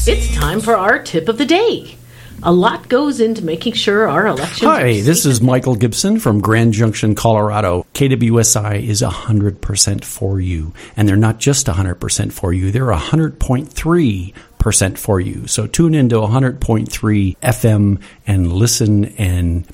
It's time for our tip of the day. A lot goes into making sure our elections Hi, this is Michael Gibson from Grand Junction, Colorado. KWSI is 100% for you. And they're not just 100% for you, they're 100.3% for you. So tune into 100.3 FM and listen and